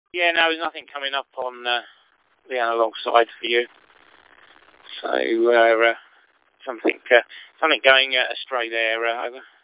Yeah, no, there's nothing coming up on the analog side for you. So something going astray there. Over.